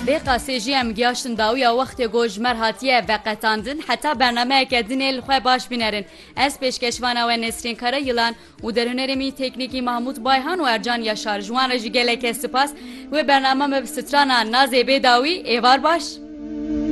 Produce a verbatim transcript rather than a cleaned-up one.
Lê qasê jî em giyaştin dawiya wextê got ji me re hatiye veqetandin heta bernameyeke dinê li xwe baş bînerin. Ez pêşkeşvana we Nesrîn Karayılan û derhunerê teknîkî Mahmud Bayhan û Ercan Yaşar ji wan re jî geleke spas. Wê bername me bi strana Nazê Bêdawî êvar baş.